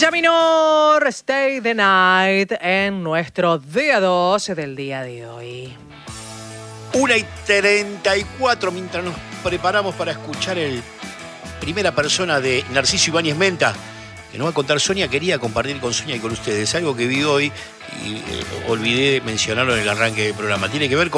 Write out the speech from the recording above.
Ya minor, Stay the Night en nuestro día 12 del día de hoy. 1:34, mientras nos preparamos para escuchar el primera persona de Narciso Ibáñez Menta, que nos va a contar Sonia. Quería compartir con Sonia y con ustedes algo que vi hoy y olvidé mencionarlo en el arranque del programa. Tiene que ver con